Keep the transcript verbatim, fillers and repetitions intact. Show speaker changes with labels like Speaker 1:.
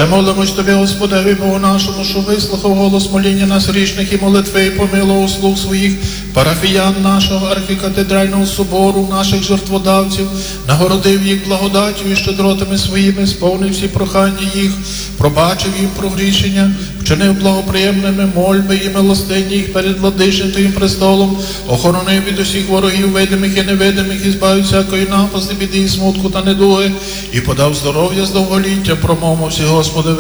Speaker 1: Ще молимось Тобі, Господеві, Богу нашому, що вислухав голос моління нас грішних і молитви, і помилував слуг своїх, парафіян нашого архікатедрального собору, наших жертводавців, нагородив їх благодаттю і щедротами своїми, сповнив всі прохання їх, пробачив їм прогрішення, вчинив благоприємними мольби і милостині їх перед владичним Твоїм престолом, охоронив від усіх ворогів, видимих і невидимих, і збавив всякої напасти, біди і смутку та недуги, і подав здоров'я з довголіття, промовився, Господи,